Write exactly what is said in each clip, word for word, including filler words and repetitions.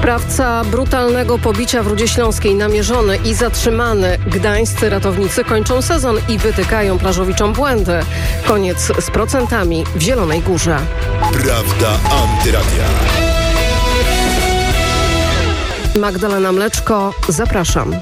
Sprawca brutalnego pobicia w Rudzie Śląskiej namierzony i zatrzymany. Gdańscy ratownicy kończą sezon i wytykają plażowiczom błędy. Koniec z procentami w Zielonej Górze. Prawda Antyradia. Magdalena Mleczko, zapraszam.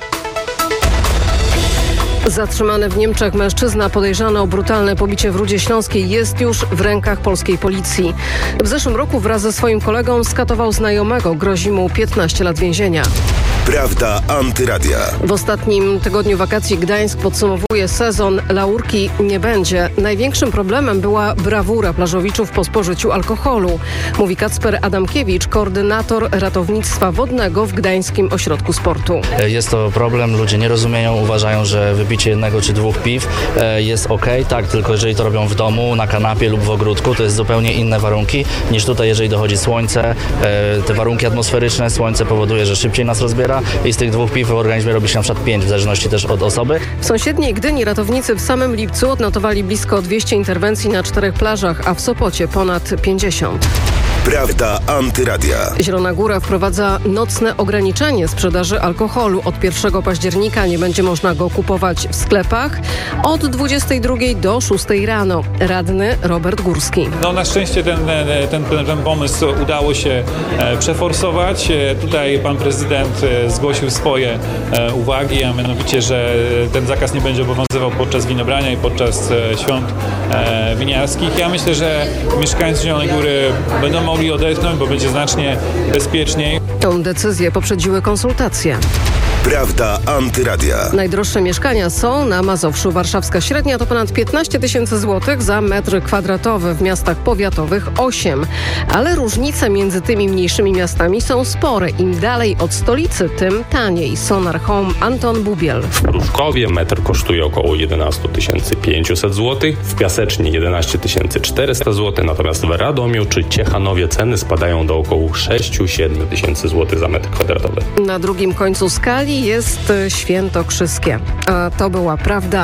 Zatrzymany w Niemczech mężczyzna podejrzany o brutalne pobicie w Rudzie Śląskiej jest już w rękach polskiej policji. W zeszłym roku wraz ze swoim kolegą skatował znajomego. Grozi mu piętnaście lat więzienia. Prawda Antyradia. W ostatnim tygodniu wakacji Gdańsk podsumowuje sezon. Laurki nie będzie. Największym problemem była brawura plażowiczów po spożyciu alkoholu, mówi Kacper Adamkiewicz, koordynator ratownictwa wodnego w Gdańskim Ośrodku Sportu. Jest to problem, ludzie nie rozumieją, uważają, że wypicie jednego czy dwóch piw jest okej, tak, tylko jeżeli to robią w domu, na kanapie lub w ogródku, to jest zupełnie inne warunki niż tutaj, jeżeli dochodzi słońce. Te warunki atmosferyczne, słońce powoduje, że szybciej nas rozbiera i z tych dwóch piw w organizmie robi się na przykład pięć, w zależności też od osoby. W sąsiedniej Gdyni ratownicy w samym lipcu odnotowali blisko dwieście interwencji na czterech plażach, a w Sopocie ponad pięćdziesiąt. Prawda Antyradia. Zielona Góra wprowadza nocne ograniczenie sprzedaży alkoholu. Od pierwszego października nie będzie można go kupować w sklepach od dwudziestej drugiej do szóstej rano. Radny Robert Górski. No na szczęście ten, ten, ten, ten pomysł udało się e, przeforsować. E, tutaj pan prezydent e, zgłosił swoje e, uwagi, a mianowicie, że ten zakaz nie będzie obowiązywał podczas winobrania i podczas e, świąt e, winiarskich. Ja myślę, że mieszkańcy Zielonej Góry będą mogli odetchnąć, bo będzie znacznie bezpieczniej. Tą decyzję poprzedziły konsultacje. Prawda Antyradia. Najdroższe mieszkania są na Mazowszu. Warszawska średnia to ponad piętnaście tysięcy złotych za metr kwadratowy, w miastach powiatowych osiem. Ale różnice między tymi mniejszymi miastami są spore. Im dalej od stolicy, tym taniej. Sonar Home, Anton Bubiel. W Pruszkowie metr kosztuje około jedenaście tysięcy pięćset złotych, w Piasecznie jedenaście tysięcy czterysta złotych, natomiast w Radomiu czy Ciechanowie ceny spadają do około sześć do siedmiu tysięcy złotych za metr kwadratowy. Na drugim końcu skali jest Świętokrzyskie. A to była Prawda